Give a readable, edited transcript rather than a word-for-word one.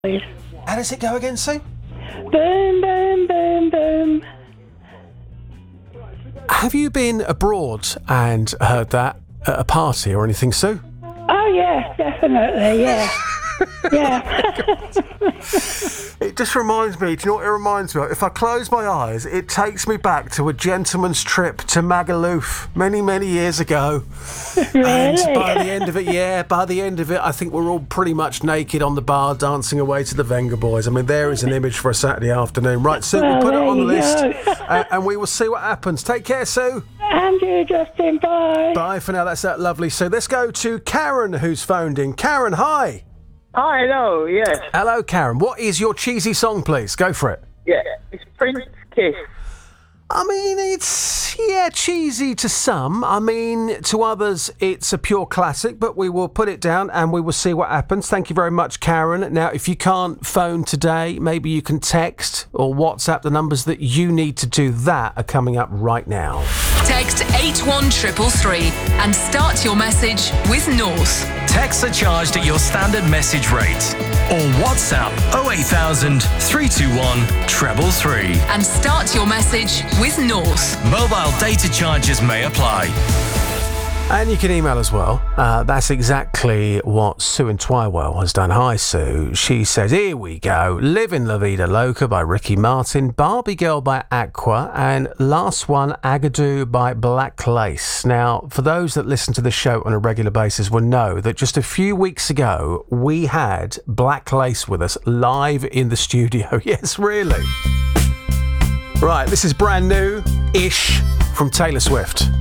How does it go again, Sue? Boom, boom, boom, boom. Have you been abroad and heard that at a party or anything, Sue? Oh, yeah, definitely, yeah. Yeah. It just reminds me, do you know what it reminds me of? If I close my eyes, it takes me back to a gentleman's trip to Magaluf many, many years ago. Really? And by the end of it, I think we're all pretty much naked on the bar dancing away to the Venga Boys. I mean, there is an image for a Saturday afternoon. Right, Sue, we'll put it on the list and we will see what happens. Take care, Sue. And you, Justin, bye. Bye for now. That's lovely. So let's go to Karen, who's phoned in. Karen, hi. Hi, hello, yes. Hello, Karen. What is your cheesy song, please? Go for it. Yeah, it's Prince Kiss. I mean, it's, cheesy to some. I mean, to others, it's a pure classic, but we will put it down and we will see what happens. Thank you very much, Karen. Now, if you can't phone today, maybe you can text or WhatsApp. The numbers that you need to do that are coming up right now. Text 81333 and start your message with North. Texts are charged at your standard message rate. Or WhatsApp 08000 321 333. And start your message with North. Mobile data charges may apply. And you can email as well. That's exactly what Sue in Twywell has done. Hi, Sue. She says, here we go. Living La Vida Loca by Ricky Martin, Barbie Girl by Aqua, and last one, Agadoo by Black Lace. Now, for those that listen to the show on a regular basis will know that just a few weeks ago, we had Black Lace with us live in the studio. Yes, really. Right, this is brand new-ish from Taylor Swift.